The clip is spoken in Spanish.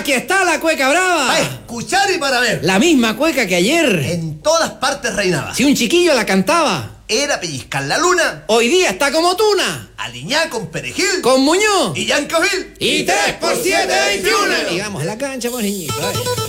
Aquí está la cueca brava. Para escuchar y para ver. La misma cueca que ayer. En todas partes reinaba. Si un chiquillo la cantaba. Era pellizcar la luna. Hoy día está como tuna. Aliñá con perejil. Con Muñoz. Y Yancovil. Y 3 por 7, 21. Digamos la cancha, pues, niñito.